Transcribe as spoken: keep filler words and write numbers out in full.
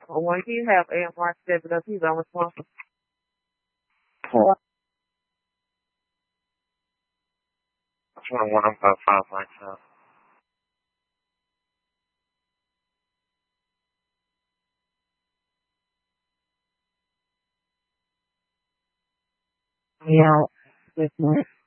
when he have A M R stepping up, he's unresponsible. twenty-one, I'm about five like that. Yeah, this month.